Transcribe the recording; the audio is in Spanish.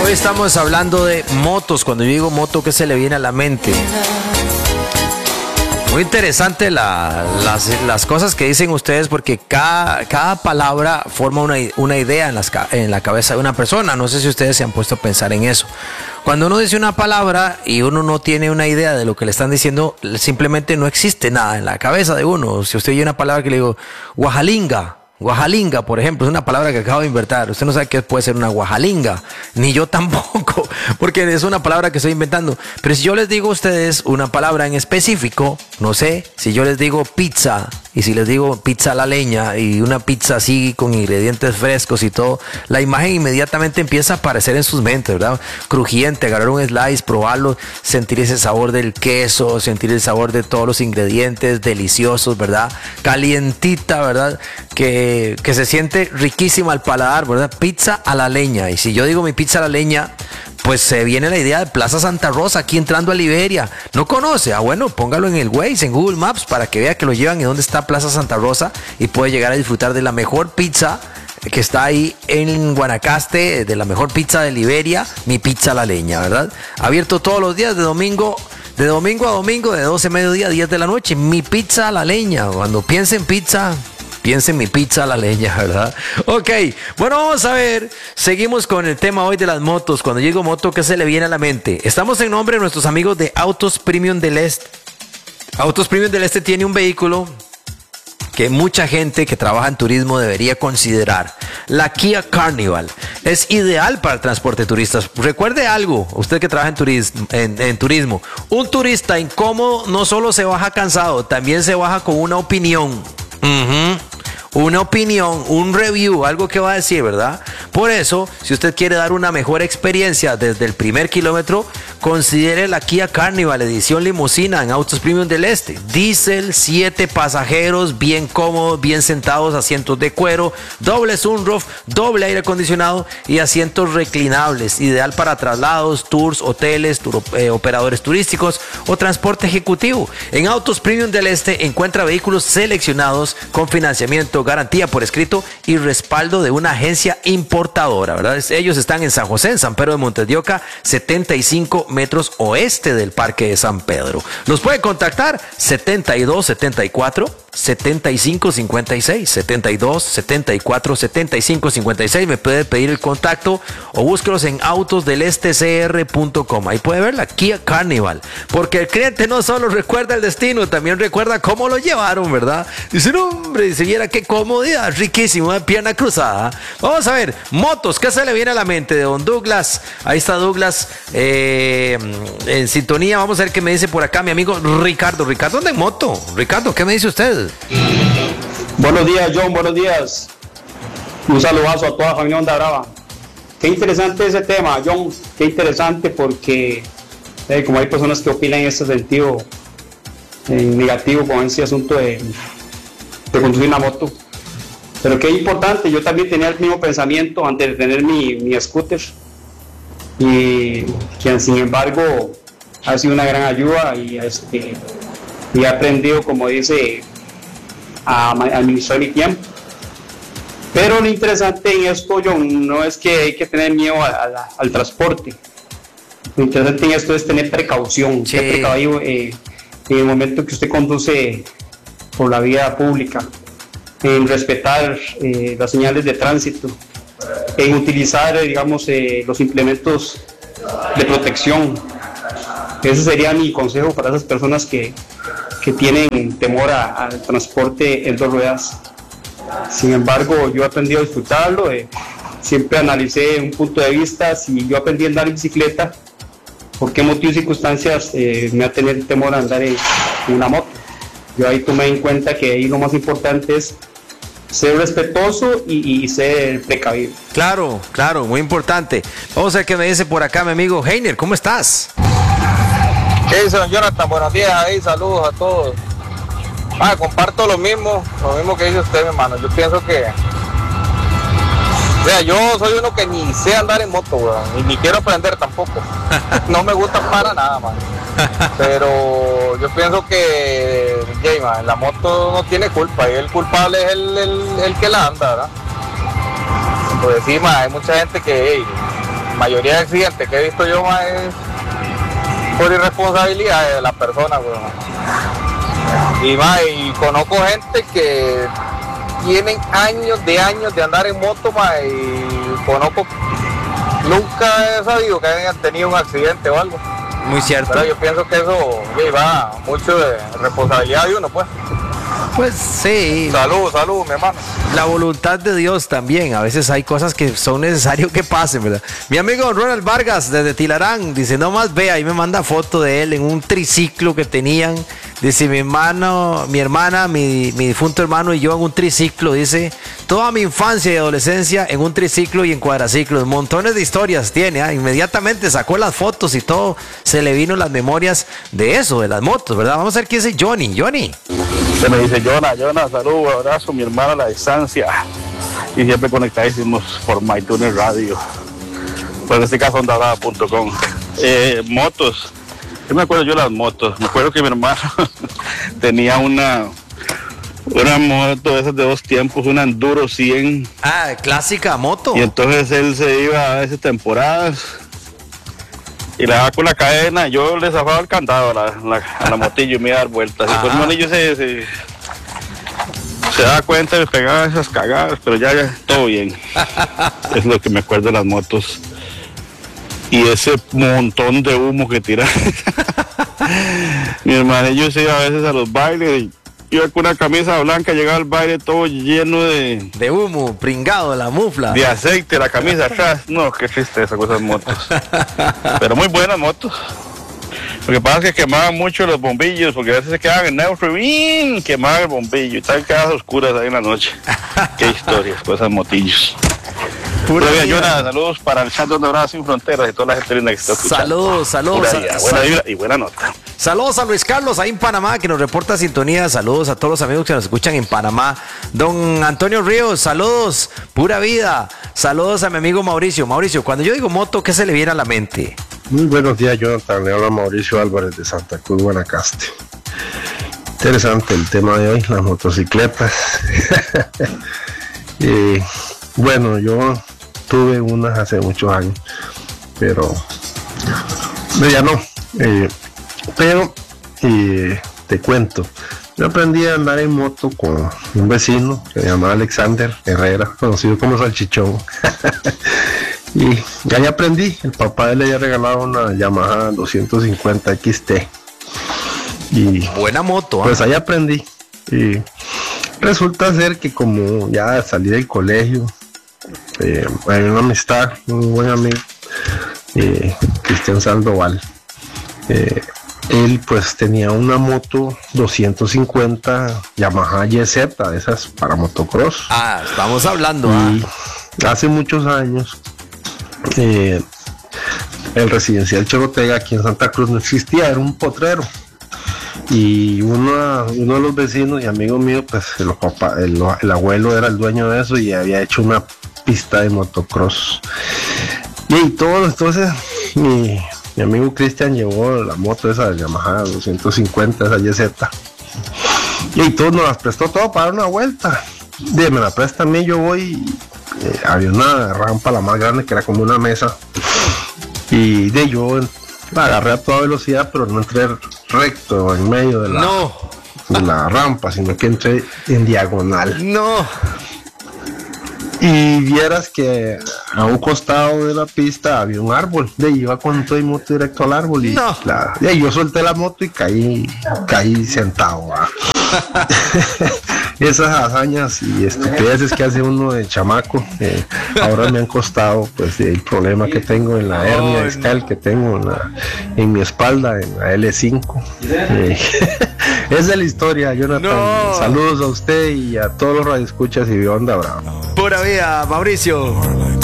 Hoy estamos hablando de motos. Cuando yo digo moto, ¿qué se le viene a la mente? Muy interesante las cosas que dicen ustedes, porque cada palabra forma una idea en la cabeza de una persona. No sé si ustedes se han puesto a pensar en eso. Cuando uno dice una palabra y uno no tiene una idea de lo que le están diciendo, simplemente no existe nada en la cabeza de uno. Si usted oye una palabra que le digo, guajalinga, por ejemplo, es una palabra que acabo de inventar. Usted no sabe qué puede ser una guajalinga, ni yo tampoco, porque es una palabra que estoy inventando. Pero si yo les digo a ustedes una palabra en específico, no sé, si yo les digo pizza, y si les digo pizza a la leña, y una pizza así con ingredientes frescos y todo, la imagen inmediatamente empieza a aparecer en sus mentes, ¿verdad? Crujiente, agarrar un slice, probarlo, sentir ese sabor del queso, sentir el sabor de todos los ingredientes deliciosos, ¿verdad? Calientita, ¿verdad? Que se siente riquísima al paladar, ¿verdad? Pizza a la leña. Y si yo digo mi pizza a la leña, pues se viene la idea de Plaza Santa Rosa, aquí entrando a Liberia. ¿No conoce? Ah, bueno, póngalo en el Waze, en Google Maps, para que vea que lo llevan y dónde está Plaza Santa Rosa, y puede llegar a disfrutar de la mejor pizza que está ahí en Guanacaste, de la mejor pizza de Liberia, mi pizza a la leña, ¿verdad? Abierto todos los días de domingo a domingo, de 12 mediodía a 10 de la noche. Mi pizza a la leña. Cuando piense en pizza, piensen mi pizza a la leña, ¿verdad? Ok, bueno, vamos a ver. Seguimos con el tema hoy de las motos. Cuando digo moto, ¿qué se le viene a la mente? Estamos en nombre de nuestros amigos de Autos Premium del Este. Autos Premium del Este tiene un vehículo que mucha gente que trabaja en turismo debería considerar. La Kia Carnival es ideal para el transporte de turistas. Recuerde algo, usted que trabaja en turismo, un turista incómodo no solo se baja cansado, también se baja con una opinión. Una opinión, un review, algo que va a decir, ¿verdad? Por eso, si usted quiere dar una mejor experiencia desde el primer kilómetro, considere la Kia Carnival edición limusina en Autos Premium del Este. Diesel, 7 pasajeros, bien cómodos, bien sentados, asientos de cuero, doble sunroof, doble aire acondicionado y asientos reclinables. Ideal para traslados, tours, hoteles, operadores turísticos o transporte ejecutivo. En Autos Premium del Este encuentra vehículos seleccionados con financiamiento, garantía por escrito y respaldo de una agencia importadora, ¿verdad? Ellos están en San José, en San Pedro de Montes de Oca, 75 metros oeste del Parque de San Pedro. Los puede contactar 7274-7556, 7274-7556. Me puede pedir el contacto o búsquelos en autosdelestecr.com. Ahí puede ver la Kia Carnival, porque el cliente no solo recuerda el destino, también recuerda cómo lo llevaron, ¿verdad? Dice, no, hombre, si viera qué comodidad, riquísimo, pierna cruzada. Vamos a ver, motos, ¿qué se le viene a la mente de don Douglas? Ahí está Douglas en sintonía. Vamos a ver qué me dice por acá mi amigo Ricardo. Ricardo anda en moto. Ricardo, ¿qué me dice usted? Buenos días, John, buenos días. Un saludazo a toda la familia Onda Brava. Qué interesante ese tema, John. Qué interesante, porque como hay personas que opinan en ese sentido negativo con ese asunto de conducir una moto. Pero qué importante, yo también tenía el mismo pensamiento antes de tener mi scooter, y que sin embargo ha sido una gran ayuda, y he aprendido, como dice, a administrar mi tiempo. Pero lo interesante en esto, John, no es que hay que tener miedo al transporte. Lo interesante en esto es tener precaución, sí. Ser precavido en el momento que usted conduce por la vía pública, en respetar las señales de tránsito, en utilizar, digamos, los implementos de protección. Ese sería mi consejo para esas personas que tienen temor al transporte en dos ruedas. Sin embargo, yo aprendí a disfrutarlo, siempre analicé un punto de vista. Si yo aprendí a andar en bicicleta, ¿por qué motivos y circunstancias me va a tener temor a andar en una moto? Yo ahí tomé en cuenta que ahí lo más importante es ser respetuoso y ser precavido. Claro, claro, muy importante. Vamos a ver qué me dice por acá mi amigo Heiner. ¿Cómo estás? ¿Qué dice, don Jonathan? Buenos días ahí, saludos a todos. Comparto lo mismo que dice usted, mi hermano. Yo pienso que, o sea, yo soy uno que ni sé andar en moto, weón, y ni quiero aprender tampoco. No me gusta para nada, man. Pero yo pienso que la moto no tiene culpa, y el culpable es el que la anda, ¿verdad? Pues sí, hay mucha gente que mayoría de accidentes que he visto yo, ma, es por irresponsabilidad de la persona, güey. Y conozco gente que tienen años de andar en moto, ma, y conozco, nunca he sabido que hayan tenido un accidente o algo. Muy cierto. Pero yo pienso que eso va mucho de responsabilidad de uno, pues. Pues sí. Salud, mi hermano. La voluntad de Dios también. A veces hay cosas que son necesarias que pasen, ¿verdad? Mi amigo Ronald Vargas, desde Tilarán, dice, no más ve, ahí me manda foto de él en un triciclo que tenían. Dice, mi hermana, mi difunto hermano y yo en un triciclo. Dice, toda mi infancia y adolescencia en un triciclo y en cuadraciclos. Montones de historias tiene, ¿eh? Inmediatamente sacó las fotos y todo. Se le vino las memorias de eso, de las motos, ¿verdad? Vamos a ver qué dice Johnny. Se me dice, Jonah, saludos, abrazo, mi hermano a la distancia. Y siempre conectadísimos por MyTuner Radio. Pues en este caso, ondadada.com. Motos. Yo me acuerdo las motos. Me acuerdo que mi hermano tenía una moto de esas de 2 tiempos, una Enduro 100. Ah, clásica moto. Y entonces él se iba a esas temporadas y le daba con la cadena. Yo le zafaba el candado a la motillo y me iba a dar vueltas. Y pues el manillo se daba cuenta y me pegaba esas cagadas, pero ya todo bien. Es lo que me acuerdo de las motos. Y ese montón de humo que tira. Mi hermanillo se iba a veces a los bailes y iba con una camisa blanca, llegaba al baile todo lleno de humo, pringado, la mufla. De aceite, la camisa atrás. No, qué tristeza con esas motos. Pero muy buenas motos. Lo que pasa es que quemaban mucho los bombillos, porque a veces se quedaban en neutro y quemaban el bombillo y estaban quedadas oscuras ahí en la noche. Qué historias con esas motillos. Saludos para el chat de Onda Brava Sin Fronteras y toda la gente linda que está escuchando. Saludos. Buena vibra y buena nota. Saludos a Luis Carlos ahí en Panamá, que nos reporta sintonía. Saludos a todos los amigos que nos escuchan en Panamá. Don Antonio Ríos, saludos, pura vida. Saludos a mi amigo Mauricio. Mauricio, cuando yo digo moto, ¿qué se le viene a la mente? Muy buenos días, Jonathan. Le habla Mauricio Álvarez de Santa Cruz, Guanacaste. Interesante el tema de hoy, las motocicletas. Bueno, yo tuve unas hace muchos años, pero ya no. Pero te cuento, yo aprendí a andar en moto con un vecino que se llamaba Alexander Herrera, conocido como Salchichón. Y ahí aprendí. El papá de él le había regalado una Yamaha 250 XT. Y buena moto, pues ahí aprendí. Y resulta ser que como ya salí del colegio, hay una amistad, un buen amigo, Cristian Sandoval. Él pues tenía una moto 250 Yamaha YZ, de esas para motocross. Ah, estamos hablando. Y hace muchos años el residencial Chorotega aquí en Santa Cruz no existía, era un potrero. Y uno de los vecinos y amigos míos, pues el abuelo era el dueño de eso y había hecho una pista de motocross. Y todo, entonces mi amigo Cristian llevó la moto esa de Yamaha 250, esa YZ. Y todos nos las prestó todo para dar una vuelta. Me la presta a mí, yo voy. Había una rampa, la más grande, que era como una mesa. Y yo la agarré a toda velocidad, pero no entré recto en medio de la rampa, sino que entré en diagonal. No. Y vieras que a un costado de la pista había un árbol. Iba con todo y moto directo al árbol. Y yo solté la moto y caí sentado. Esas hazañas y estupideces que hace uno de chamaco, ahora me han costado pues el problema que tengo en la hernia discal que tengo en mi espalda, en la L5. Esa es la historia, Jonathan. Saludos a usted y a todos los radioescuchas y de Onda Brava. Pura vida, Mauricio.